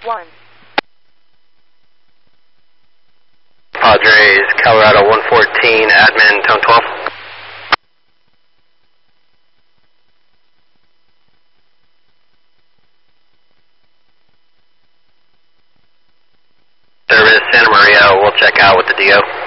1. Padres, Colorado 114, admin, tone 12. Service, Santa Maria, we'll check out with the DO.